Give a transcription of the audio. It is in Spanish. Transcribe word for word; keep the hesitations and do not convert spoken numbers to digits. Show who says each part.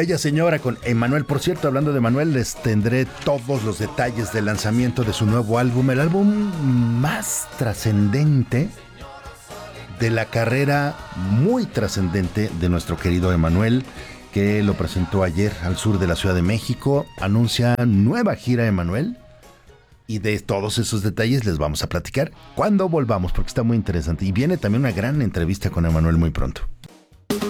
Speaker 1: Bella Señora con Emmanuel. Por cierto, hablando de Emmanuel, les tendré todos los detalles del lanzamiento de su nuevo álbum, el álbum más trascendente de la carrera muy trascendente de nuestro querido Emmanuel, que lo presentó ayer al sur de la Ciudad de México. Anuncia nueva gira Emmanuel, y de todos esos detalles les vamos a platicar cuando volvamos, porque está muy interesante. Y viene también una gran entrevista con Emmanuel muy pronto.